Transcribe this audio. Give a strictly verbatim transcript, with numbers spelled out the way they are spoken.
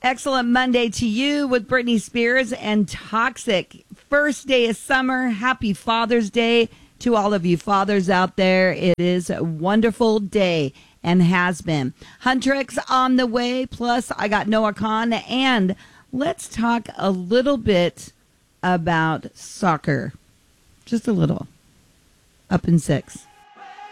Excellent Monday to you with Britney Spears and Toxic. First day of summer. Happy Father's Day to all of you fathers out there. It is a wonderful day and has been. Huntrix on the way. Plus, I got Noah Khan. And let's talk a little bit about soccer. Just a little. Up in six.